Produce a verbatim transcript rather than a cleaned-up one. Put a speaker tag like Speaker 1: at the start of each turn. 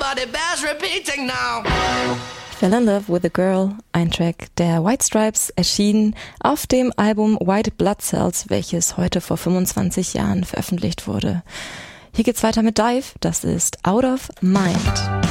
Speaker 1: but it bears repeating now.
Speaker 2: Fell in Love with a Girl, ein Track der White Stripes, erschien auf dem Album White Blood Cells, welches heute vor fünfundzwanzig Jahren veröffentlicht wurde. Hier geht's weiter mit Dive, das ist Out of Mind.